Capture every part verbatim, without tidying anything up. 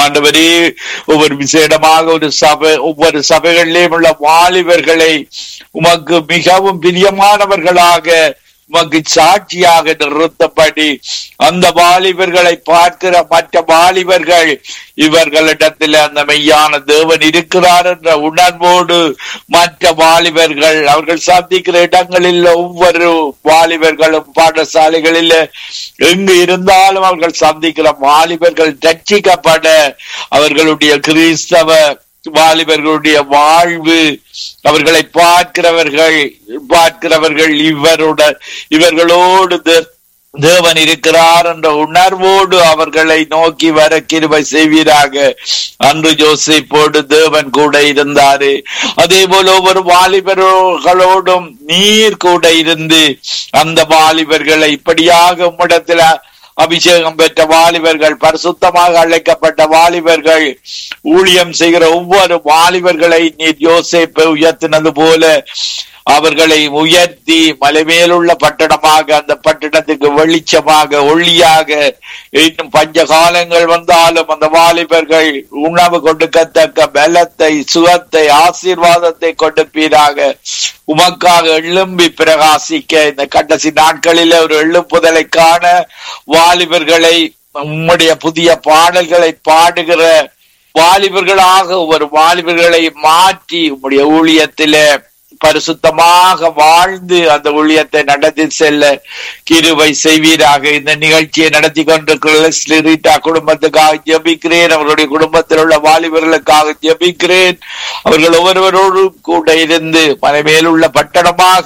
ஆண்டவரே, ஒவ்வொரு விசேடமாக ஒரு சபை ஒவ்வொரு சபைகளிலேயும் உள்ள வாலிபர்களை உமக்கு மிகவும் பிரியமானவர்களாக உமக்கு சாட்சியாக நிறுத்தப்படி அந்த வாலிபர்களை பார்க்கிற மற்ற வாலிபர்கள் இவர்களிடத்தில் அந்த மெய்யான தேவன் இருக்கிறார் என்ற உணர்வோடு மற்ற வாலிபர்கள் அவர்கள் சந்திக்கிற இடங்களில் ஒவ்வொரு வாலிபர்களும் பாடசாலைகளில் எங்கு இருந்தாலும் அவர்கள் சந்திக்கிற வாலிபர்கள் ரட்சிக்கப்பட அவர்களுடைய கிறிஸ்தவ வாலிபர்களுடைய வாழ்வு அவர்களை பார்க்கிறவர்கள் பார்க்கிறவர்கள் இவரோட இவர்களோடு தேவன் இருக்கிறார் என்ற உணர்வோடு அவர்களை நோக்கி வர கிருபை செய்வீராக. அன்று யோசேப்போடு தேவன் கூட இருந்தாரு, அதே போல ஒவ்வொரு வாலிபர்களோடும் நீர் கூட இருந்து அந்த வாலிபர்களை இப்படியாக உம்மிடத்தில் அபிஷேகம் பெற்ற வாலிபர்கள், பரிசுத்தமாக அழைக்கப்பட்ட வாலிபர்கள், ஊழியம் செய்கிற ஒவ்வொரு வாலிபர்களை நீர் யோசேப்பை உயர்த்தினது போல அவர்களை உயர்த்தி மலைமேலுள்ள பட்டணமாக அந்த பட்டணத்துக்கு வெளிச்சமாக ஒளியாக இன்னும் பஞ்ச காலங்கள் வந்தாலும் அந்த வாலிபர்கள் உணவு கொடுக்கத்தக்க பலத்தை சுகத்தை ஆசீர்வாதத்தை கொடுப்பீராக. உமக்காக எழும்பி பிரகாசிக்க இந்த கடைசி நாட்களில ஒரு எழுப்புதலை காண வாலிபர்களை உம்முடைய புதிய பாடல்களை பாடுகிற வாலிபர்களாக ஒரு வாலிபர்களை மாற்றி உம்முடைய ஊழியத்தில பரிசுத்தமாக வாழ்ந்து அந்த ஊழியத்தை நடத்தி செல்ல கிருபை செய்வீராக. இந்த நிகழ்ச்சியை நடத்தி கொண்டிருக்கிற குடும்பத்துக்காக ஜெபிக்கிறேன், அவர்களுடைய குடும்பத்தில் உள்ள வாலிபர்களுக்காக ஜெபிக்கிறேன். அவர்கள் ஒவ்வொருவரோடு கூட இருந்து மலைமேல் உள்ள பட்டணமாக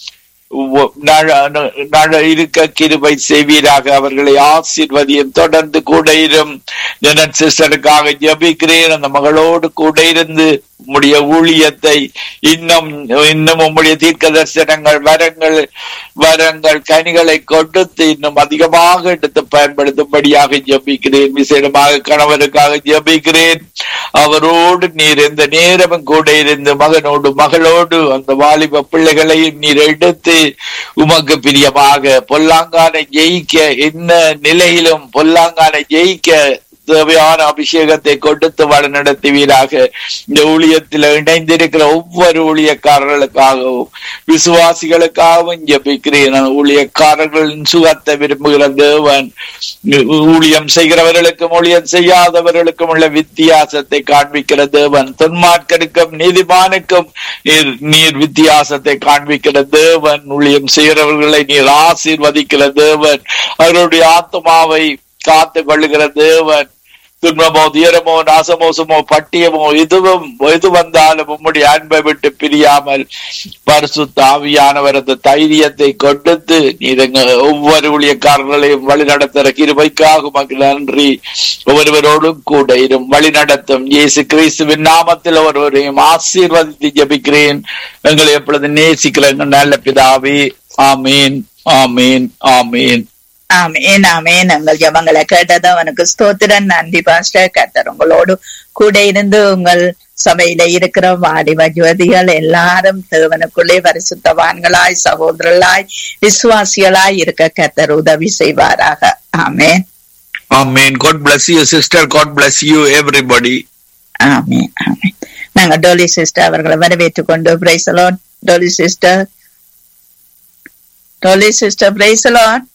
இருக்க கிருபை செய்வீராக. அவர்களை ஆசீர்வதியும் தொடர்ந்து கூட இரும். ஜெனட் சிஸ்டருக்காக ஜெபிக்கிறேன், அந்த மகளோடு கூட இருந்து உம்முடைய ஊழியத்தை இன்னும் இன்னும் உம்முடைய தீர்க்க தரிசனங்கள் வரங்கள் வரங்கள் கனிகளை கொடுத்து இன்னும் அதிகமாக எடுத்து பயன்படுத்தும்படியாக ஜெபிக்கிறேன். விசேடமாக கணவருக்காக ஜெபிக்கிறேன், அவரோடு நீர் எந்த நேரமும் கூட இருந்து மகனோடு மகளோடு அந்த வாலிப பிள்ளைகளையும் நீர் எடுத்து உமக்கு பிரியமாக பொல்லாங்கானை ஜெயிக்க என்ன நிலையிலும் பொல்லாங்கானை ஜெயிக்க தேவையான அபிஷேகத்தை கொடுத்து வழி நடத்துவீராக. இந்த ஊழியத்தில் இணைந்திருக்கிற ஒவ்வொரு ஊழியக்காரர்களுக்காகவும் விசுவாசிகளுக்காகவும் ஜெபிக்கிறேன். ஊழியக்காரர்களின் சுகத்தை விரும்புகிற தேவன் ஊழியம் செய்கிறவர்களுக்கும் ஊழியம் செய்யாதவர்களுக்கும் உள்ள வித்தியாசத்தை காண்பிக்கிற தேவன், துன்மார்க்கருக்கும் நீதிமானுக்கும் நீர் நீர் வித்தியாசத்தை காண்பிக்கிற தேவன், ஊழியம் செய்கிறவர்களை நீர் ஆசீர்வதிக்கிற தேவன், அவருடைய ஆத்மாவை காத்து கொள்ளுகிற தேவன். துன்பமோ துயரமோ நாசமோசமோ பட்டியமோ எதுவும் எது வந்தாலும் உம்முடைய அன்பை விட்டு பிரியாமல் பரிசுத்த ஆவியானவர் அந்த தைரியத்தை கொடுத்து நீர் ஒவ்வொரு ஊழியக்காரர்களையும் வழி நடத்துகிற கிருபைக்காக உமக்கு நன்றி. ஒவ்வொருவரோடும் கூட இரும் வழி நடத்தும் இயேசு கிறிஸ்துவின் நாமத்தில் ஒருவரையும் ஆசீர்வதித்து ஜெபிக்கிறேன். எங்களை எப்பொழுது நேசிக்கிற நல்ல பிதாவே, ஆமீன் ஆமீன் ஆமீன் ஆமேன் ஆமேன். எங்கள் ஜெபங்களை கேட்டது அவனுக்கு ஸ்தோத்திரம். நன்றி பாஸ்டர். கர்த்தர் உங்களோடு கூட இருந்து உங்கள் சபையில இருக்கிற வாலிப ஜோதிகள் எல்லாரும் தேவனுக்குள்ளே பரிசுத்தவான்களாய் சகோதரர்களாய் விசுவாசிகளாய் இருக்க கர்த்தர் உதவி செய்வாராக. ஆமேன் ஆமேன். God bless you sister. God bless you everybody. ஆமேன் ஆமேன். நாங்க டோலி சிஸ்டர் அவர்களை வரவேற்றுக் கொண்டு praise the Lord. Dolly sister Dolly sister praise the Lord.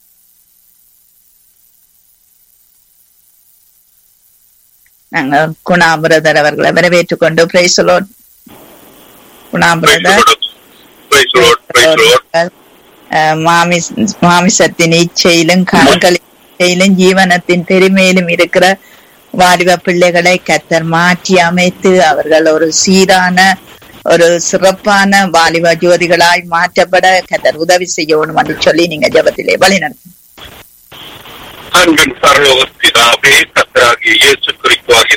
நாங்க குணா பிரதர் அவர்களை வரவேற்றுக் கொண்டு praise the Lord. Guna brother மாமிசத்தின் இச்சையிலும் கண்களின் இச்சையிலும் ஜீவனத்தின் பெருமையிலும் இருக்கிற வாலிப பிள்ளைகளை கர்த்தர் மாற்றி அமைத்து அவர்கள் ஒரு சீரான ஒரு சிறப்பான வாலிப ஜோதிகளாய் மாற்றப்பட கர்த்தர் உதவி செய்யணும் என்று சொல்லி நீங்க ஜெபத்திலே வழி நடத்தும். அன்பின் பரலோக பிதாவே, கர்த்தராகிய இயேசு கிறிஸ்துவாகிய